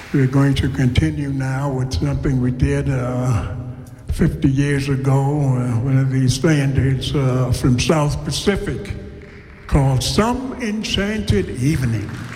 We're going to continue now with something we did 50 years ago, one of these standards from South Pacific called Some Enchanted Evening.